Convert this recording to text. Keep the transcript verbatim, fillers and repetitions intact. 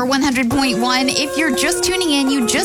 Power one hundred point one. If you're just tuning in, you just